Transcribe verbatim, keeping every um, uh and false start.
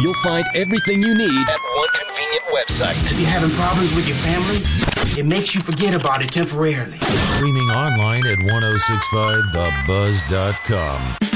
You'll find everything you need at one convenient website. If you're having problems with your family, it makes you forget about it temporarily. Streaming online at ten sixty-five the buzz dot com.